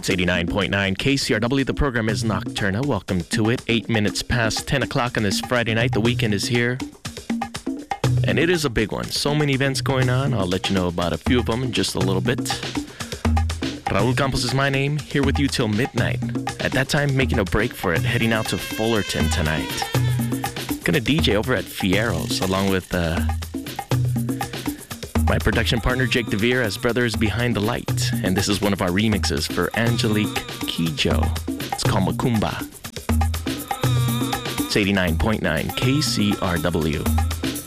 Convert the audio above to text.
It's 89.9 KCRW. The program is Nocturna. Welcome to it. 8 minutes past 10 o'clock on this Friday night. The weekend is here. And it is a big one. So many events going on. I'll let you know about a few of them in just a little bit. Raul Campos is my name. Here with you till midnight. At that time, making a break for it. Heading out to Fullerton tonight. Gonna DJ over at Fiero's along with my production partner Jake DeVere as Brothers Behind the Light. And this is one of our remixes for Angelique Kidjo. It's called Macumba. It's 89.9 KCRW.